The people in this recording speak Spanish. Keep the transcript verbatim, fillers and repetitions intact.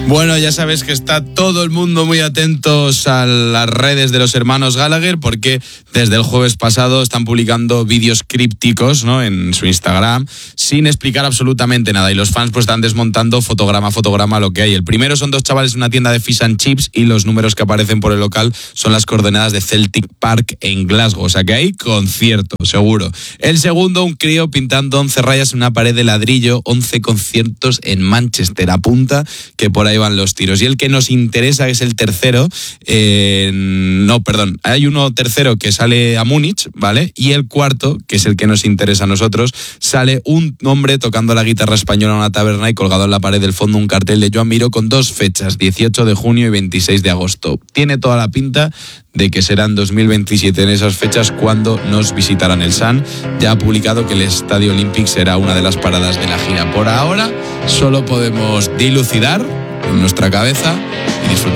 Bueno, ya sabes que está todo el mundo muy atentos a las redes de los hermanos Gallagher, porque desde el jueves pasado están publicando vídeos crípticos, ¿no?, en su Instagram, sin explicar absolutamente nada, y los fans pues están desmontando fotograma a fotograma lo que hay. El primero son dos chavales en una tienda de fish and chips, y los números que aparecen por el local son las coordenadas de Celtic Park en Glasgow, o sea que hay concierto, seguro. El segundo, un crío pintando once rayas en una pared de ladrillo, once conciertos en Manchester, apunta que por ahí van los tiros. Y el que nos interesa, que es el tercero, eh, no, perdón, hay uno tercero que sale a Múnich, ¿vale? Y el cuarto, que es el que nos interesa a nosotros, sale un hombre tocando la guitarra española en una taberna y colgado en la pared del fondo un cartel de Joan Miró con dos fechas, dieciocho de junio y veintiséis de agosto. Tiene toda la pinta de que será en dos mil veintisiete en esas fechas cuando nos visitarán. El Sun ya ha publicado que el Estadio Olímpic será una de las paradas de la gira. Por ahora solo podemos dilucidar en nuestra cabeza y disfrutar